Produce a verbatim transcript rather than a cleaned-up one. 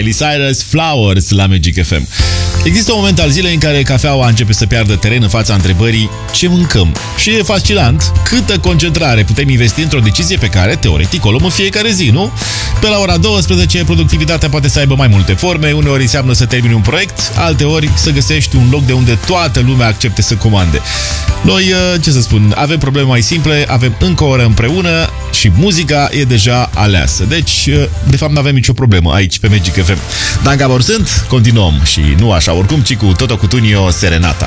Miley Cyrus, Flowers la Magic F M. Există un moment al zilei în care cafeaua începe să piardă teren în fața întrebării ce mâncăm. Și e fascinant câtă concentrare putem investi într-o decizie pe care, teoretic, o luăm în fiecare zi, nu? Pe la ora douăsprezece, productivitatea poate să aibă mai multe forme, uneori înseamnă să termini un proiect, alteori să găsești un loc de unde toată lumea accepte să comande. Noi, ce să spun, avem probleme mai simple, avem încă o oră împreună și muzica e deja aleasă. Deci, de fapt, nu avem nicio problemă aici pe Magic F M. Dan Gabor sunt, continuăm și nu așa oricum, ci cu Toto Cutugno, Serenata.